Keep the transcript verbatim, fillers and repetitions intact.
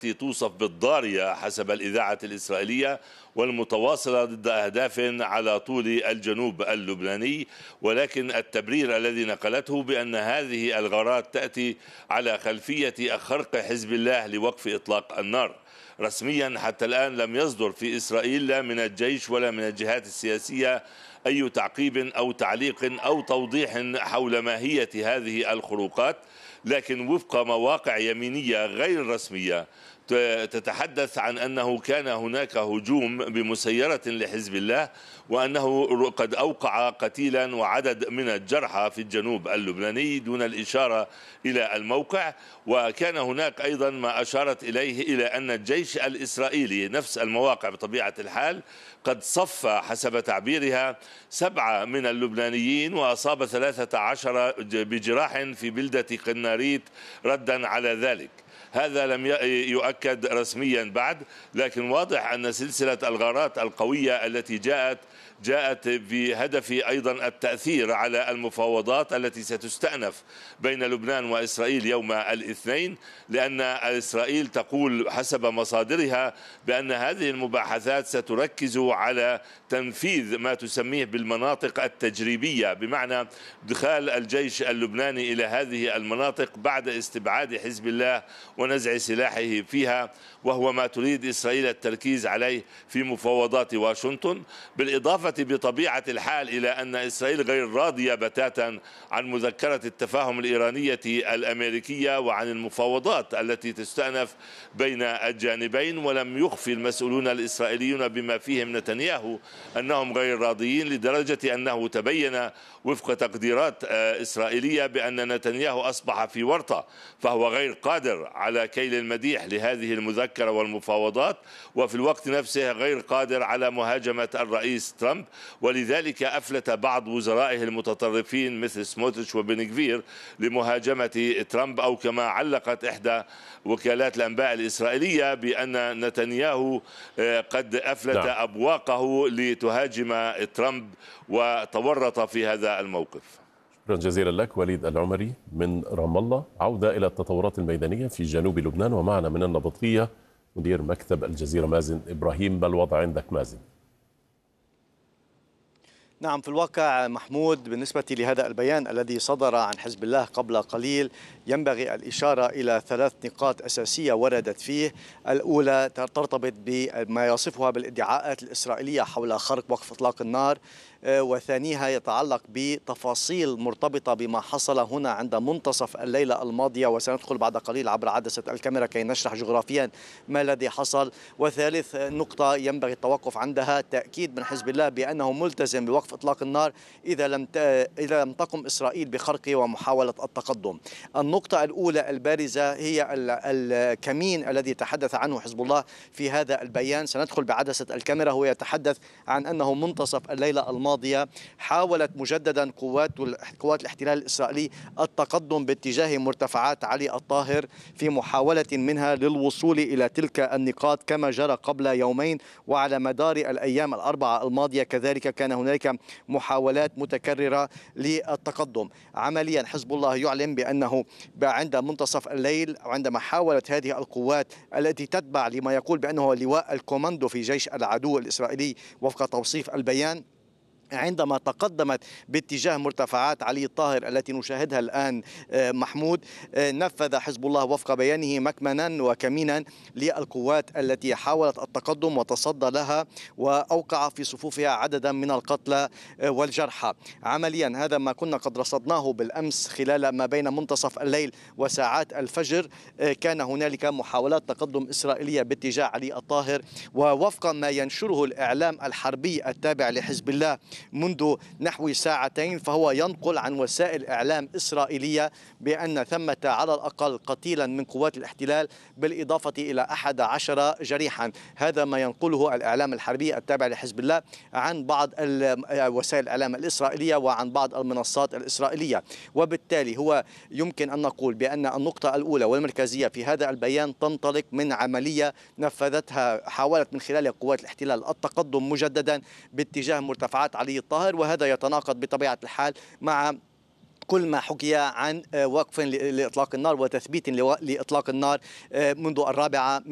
توصف بالضارية حسب الإذاعة الإسرائيلية والمتواصلة ضد أهداف على طول الجنوب اللبناني، ولكن التبرير الذي نقلته بأن هذه الغارات تأتي على خلفية خرق حزب الله لوقف إطلاق النار. رسميا حتى الآن لم يصدر في إسرائيل لا من الجيش ولا من الجهات السياسية أي تعقيب أو تعليق أو توضيح حول ماهية هذه الخروقات، لكن وفق مواقع يمينية غير رسمية تتحدث عن أنه كان هناك هجوم بمسيرة لحزب الله، وأنه قد أوقع قتيلا وعدد من الجرحى في الجنوب اللبناني دون الإشارة إلى الموقع. وكان هناك أيضا ما أشارت إليه إلى أن الجيش الإسرائيلي نفس المواقع بطبيعة الحال قد صف حسب تعبيرها سبعة من اللبنانيين وأصاب ثلاثة عشر بجراح في بلدة قناريت ردا على ذلك. هذا لم يؤكد رسميا بعد، لكن واضح أن سلسلة الغارات القوية التي جاءت جاءت بهدف أيضا التأثير على المفاوضات التي ستستأنف بين لبنان وإسرائيل يوم الاثنين، لأن إسرائيل تقول حسب مصادرها بأن هذه المباحثات ستركز على تنفيذ ما تسميه بالمناطق التجريبية، بمعنى إدخال الجيش اللبناني إلى هذه المناطق بعد استبعاد حزب الله ونزع سلاحه فيها، وهو ما تريد إسرائيل التركيز عليه في مفاوضات واشنطن. بالإضافة بطبيعة الحال إلى أن إسرائيل غير راضية بتاتا عن مذكرة التفاهم الإيرانية الأمريكية وعن المفاوضات التي تستأنف بين الجانبين، ولم يخفي المسؤولون الإسرائيليون بما فيهم نتنياهو أنهم غير راضيين، لدرجة أنه تبين وفق تقديرات إسرائيلية بأن نتنياهو أصبح في ورطة، فهو غير قادر على كيل المديح لهذه المذكرة والمفاوضات، وفي الوقت نفسه غير قادر على مهاجمة الرئيس ترامب. ولذلك أفلت بعض وزرائه المتطرفين مثل سموتريتش وبنغفير لمهاجمة ترامب، أو كما علقت إحدى وكالات الأنباء الإسرائيلية بأن نتنياهو قد أفلت نعم. أبواقه لتهاجم ترامب وتورط في هذا الموقف. شكرا جزيلا لك وليد العمري من رام الله. عودة إلى التطورات الميدانية في جنوب لبنان، ومعنا من النبطية مدير مكتب الجزيرة مازن إبراهيم. ما الوضع عندك مازن؟ نعم، في الواقع محمود بالنسبة لهذا البيان الذي صدر عن حزب الله قبل قليل ينبغي الإشارة إلى ثلاث نقاط أساسية وردت فيه. الأولى ترتبط بما يصفها بالادعاءات الإسرائيلية حول خرق وقف إطلاق النار، وثانيها يتعلق بتفاصيل مرتبطة بما حصل هنا عند منتصف الليلة الماضية، وسندخل بعد قليل عبر عدسة الكاميرا كي نشرح جغرافيا ما الذي حصل. وثالث نقطة ينبغي التوقف عندها تأكيد من حزب الله بأنه ملتزم بوقف إطلاق النار إذا لم إذا لم تقم إسرائيل بخرقه ومحاولة التقدم. النقطة الأولى البارزة هي الكمين الذي تحدث عنه حزب الله في هذا البيان. سندخل بعدسة الكاميرا. هو يتحدث عن أنه منتصف الليلة الماضية حاولت مجددا قوات قوات الاحتلال الإسرائيلي التقدم باتجاه مرتفعات علي الطاهر في محاولة منها للوصول إلى تلك النقاط كما جرى قبل يومين، وعلى مدار الأيام الأربعة الماضية كذلك كان هنالك محاولات متكررة للتقدم. عمليا حزب الله يعلن بأنه عند منتصف الليل عندما حاولت هذه القوات التي تتبع لما يقول بأنه لواء الكوماندو في جيش العدو الإسرائيلي وفق توصيف البيان، عندما تقدمت باتجاه مرتفعات علي الطاهر التي نشاهدها الآن محمود، نفذ حزب الله وفق بيانه مكمنا وكمينا للقوات التي حاولت التقدم وتصدى لها، وأوقع في صفوفها عددا من القتلى والجرحى. عمليا هذا ما كنا قد رصدناه بالأمس خلال ما بين منتصف الليل وساعات الفجر. كان هنالك محاولات تقدم إسرائيلية باتجاه علي الطاهر، ووفق ما ينشره الإعلام الحربي التابع لحزب الله منذ نحو ساعتين، فهو ينقل عن وسائل إعلام إسرائيلية بأن ثمة على الأقل قتيلا من قوات الاحتلال بالإضافة إلى أحد عشر جريحا. هذا ما ينقله الإعلام الحربي التابع لحزب الله عن بعض وسائل الإعلام الإسرائيلية وعن بعض المنصات الإسرائيلية. وبالتالي هو يمكن أن نقول بأن النقطة الأولى والمركزية في هذا البيان تنطلق من عملية نفذتها حاولت من خلال قوات الاحتلال التقدم مجددا باتجاه مرتفعات علي الطاهر، وهذا يتناقض بطبيعة الحال مع كل ما حكي عن وقف لإطلاق النار وتثبيت لإطلاق النار منذ الرابعة